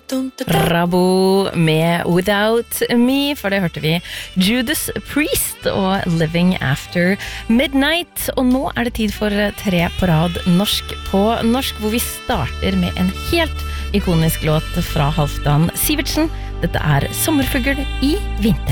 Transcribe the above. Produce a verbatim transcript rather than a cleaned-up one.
Rabo med Without Me, for det hørte vi Judas Priest og Living After Midnight. Og nå er det tid for tre på rad norsk på norsk, hvor vi starter med en helt ikonisk låt fra Halvdan Sivertsen. Dette er Sommerfugl i vinter.